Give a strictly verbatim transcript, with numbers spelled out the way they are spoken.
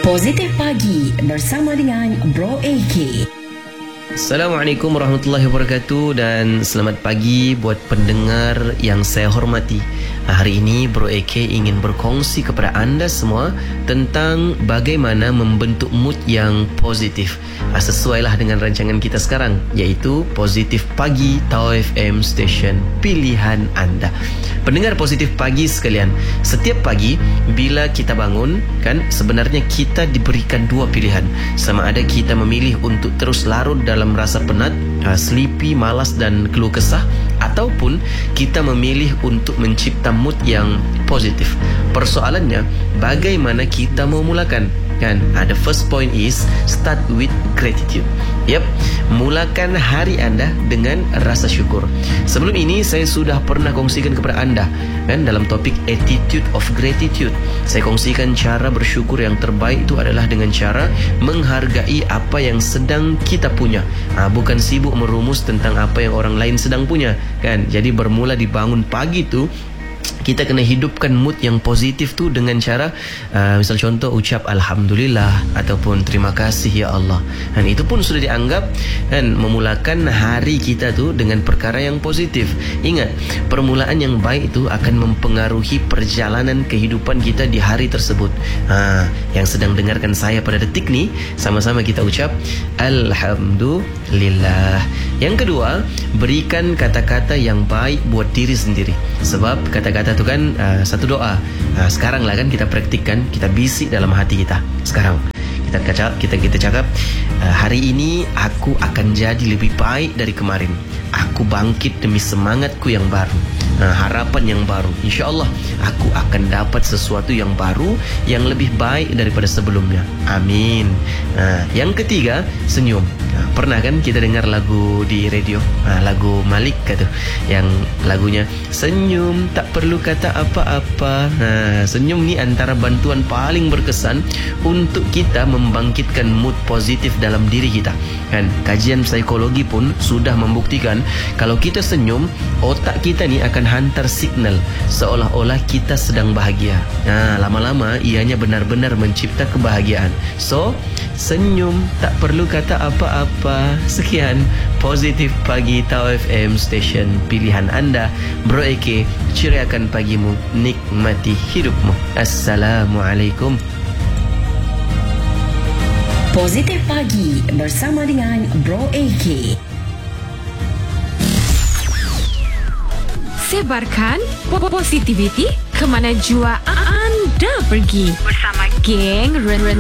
Positif Pagi bersama dengan Bro A K. Assalamualaikum warahmatullahi wabarakatuh dan selamat pagi buat pendengar yang saya hormati. Hari ini Bro A K ingin berkongsi kepada anda semua tentang bagaimana membentuk mood yang positif. Sesuailah dengan rancangan kita sekarang, iaitu Positif Pagi Tau F M Station Pilihan Anda. Pendengar Positif Pagi sekalian, setiap pagi bila kita bangun, kan, sebenarnya kita diberikan dua pilihan. Sama ada kita memilih untuk terus larut dalam rasa penat, sleepy, malas dan keluh kesah, ataupun kita memilih untuk mencipta mood yang positif. Persoalannya, bagaimana kita mau mulakan? Kan, uh, the first point is start with gratitude. Yep, mulakan hari anda dengan rasa syukur. Sebelum ini saya sudah pernah kongsikan kepada anda, kan, dalam topik attitude of gratitude. Saya kongsikan cara bersyukur yang terbaik itu adalah dengan cara menghargai apa yang sedang kita punya, uh, bukan sibuk merumus tentang apa yang orang lain sedang punya. Kan, jadi bermula dibangun pagi tu, kita kena hidupkan mood yang positif tu dengan cara uh, misal contoh ucap Alhamdulillah ataupun terima kasih ya Allah. Dan itu pun sudah dianggap kan memulakan hari kita tu dengan perkara yang positif. Ingat, permulaan yang baik itu akan mempengaruhi perjalanan kehidupan kita di hari tersebut. Ha, yang sedang dengarkan saya pada detik ni, sama-sama kita ucap Alhamdulillah. Yang kedua, berikan kata-kata yang baik buat diri sendiri. Sebab kata-kata itu kan uh, satu doa. uh, Sekarang lah kan kita praktikkan, kita bisik dalam hati kita. Sekarang kita cakap, kita kita cakap uh, hari ini aku akan jadi lebih baik dari kemarin. Aku bangkit demi semangatku yang baru, uh, harapan yang baru. InsyaAllah aku akan dapat sesuatu yang baru, yang lebih baik daripada sebelumnya. Amin. uh, Yang ketiga, senyum. uh, Pernah kan kita dengar lagu di radio, uh, lagu Malik kata, yang lagunya senyum tak perlu kata apa-apa. Nah, senyum ni antara bantuan paling berkesan untuk kita membangkitkan mood positif dalam diri kita. Kan, kajian psikologi pun sudah membuktikan kalau kita senyum, otak kita ni akan hantar signal seolah-olah kita sedang bahagia. Nah, lama-lama ianya benar-benar mencipta kebahagiaan. So, senyum tak perlu kata apa-apa. Sekian Positif Pagi Tau F M Station Pilihan Anda. Bro A K, ceriakan pagimu, nikmati hidupmu. Assalamualaikum. Positif Pagi bersama dengan Bro A K. Sebarkan positivity ke mana jua anda pergi bersama geng Ren Ren